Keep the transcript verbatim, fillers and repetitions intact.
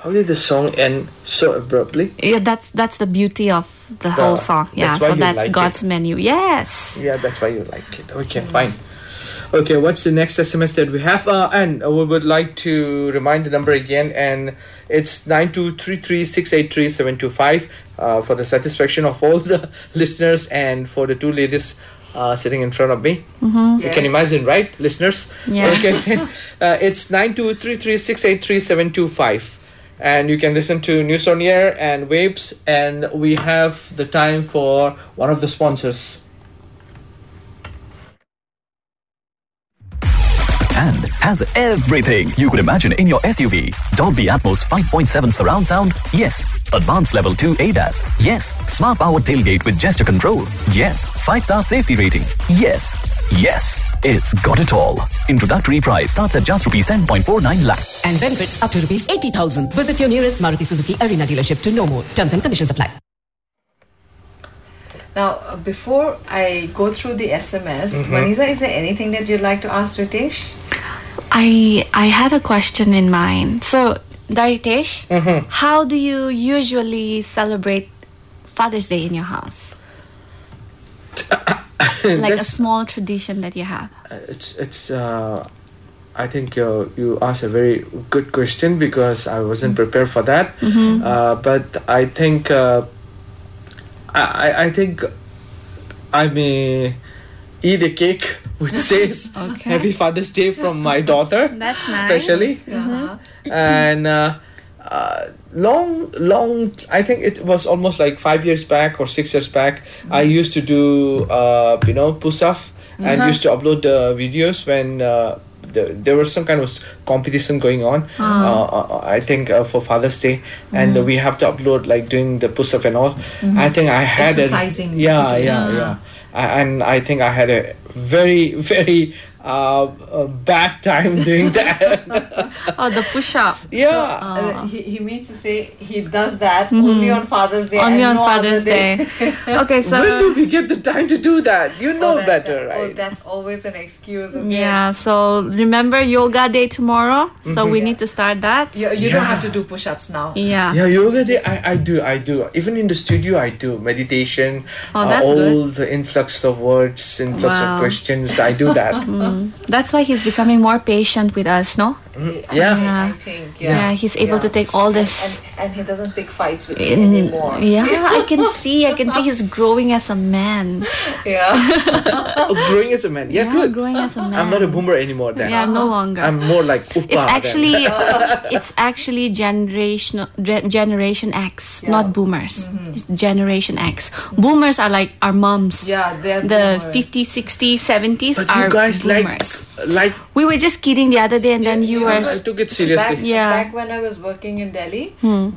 How did the song end so abruptly? Yeah, that's that's the beauty of the whole song. Yeah, that's why so you that's like God's it. menu. Yes. Yeah, that's why you like it. Okay, fine. Okay, what's the next S M S that we have? Uh, and we would like to remind the number again, and it's nine two three three six eight three seven two five uh, for the satisfaction of all the listeners and for the two ladies uh, sitting in front of me. Mm-hmm. You yes. can imagine, right, listeners? Yeah. Okay, uh, it's nine two three three six eight three seven two five. And you can listen to News on Air and Waves, and we have the time for one of the sponsors. And has everything you could imagine in your S U V. Dolby Atmos five point seven surround sound? Yes. Advanced Level two A D A S? Yes. Smart powered tailgate with gesture control? Yes. five star safety rating? Yes. Yes. It's got it all. Introductory price starts at just rupees ten point four nine lakh. And benefits up to rupees eighty thousand. Visit your nearest Maruti Suzuki Arena dealership to know more. Terms and conditions apply. Now, uh, before I go through the S M S, mm-hmm. Vanessa, is there anything that you'd like to ask Ritesh? I I had a question in mind. So, Ritesh, mm-hmm. how do you usually celebrate Father's Day in your house? Like a small tradition that you have. It's it's. Uh, I think uh, you asked a very good question because I wasn't prepared for that. Mm-hmm. Uh, but I think. Uh, I, I think I may eat a cake which says okay. Happy Father's Day from my daughter. That's nice. Especially. Uh-huh. And uh, uh, long, long, I think it was almost like five years back or six years back, mm-hmm. I used to do, uh, you know, push-up uh-huh. and used to upload the videos when uh, the, there was some kind of competition going on, uh. uh, I think uh, for Father's Day, and mm. we have to upload like doing the push-up and all. Mm-hmm. I think I had exercising. A, yeah, basically. yeah, yeah, yeah. And I think I had a very, very uh, a bad time doing that. Oh, the push-up. Yeah. So, uh, he, he means to say he does that mm-hmm. only on Father's Day. Only and on no Father's other day. Day. Okay, so when do we get the time to do that? You know oh, that, better, that, right? Oh, that's always an excuse. Okay? Yeah. So remember Yoga Day tomorrow. So mm-hmm. we yeah. need to start that. You, you yeah. don't have to do push-ups now. Yeah. Yeah, Yoga Day. I, I do. I do. Even in the studio, I do meditation. Oh, that's uh, all good. the influx of words, influx Wow. of questions. I do that. Mm. That's why he's becoming more patient with us, no? Mm, yeah. Yeah. I think. Yeah. Yeah, he's able Yeah. to take all And, this. and, and he doesn't pick fights with me in- anymore. yeah, I can see. I can see he's growing as a man. Yeah. Oh, growing as a man. Yeah, Yeah, good. growing as a man. I'm not a boomer anymore then. Yeah, no longer. I'm more like Upa. It's then. actually it's actually generation generation X, Yeah. not boomers. It's generation X. Boomers are like our moms. Yeah, they're The boomers. fifties, sixties, seventies But are you guys boomers. like like We were just kidding the other day, and then you Yeah, were. I took it seriously. Back, Yeah. back when I was working in Delhi, Hmm.